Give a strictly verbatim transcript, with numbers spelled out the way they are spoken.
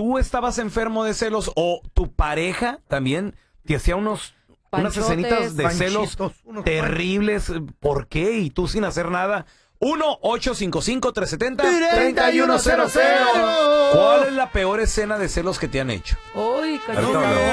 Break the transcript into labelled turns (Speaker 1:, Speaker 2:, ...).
Speaker 1: tú estabas enfermo de celos o tu pareja también te hacía unos unas
Speaker 2: Panchotes,
Speaker 1: escenitas de celos
Speaker 3: panchitos, unos
Speaker 1: terribles? ¿Por qué? Y tú sin hacer nada. uno ocho cinco cinco, tres siete cero, tres uno cero cero. ¿Cuál es la peor escena de celos que te han hecho?
Speaker 2: Uy,
Speaker 1: Ahorita hablamos.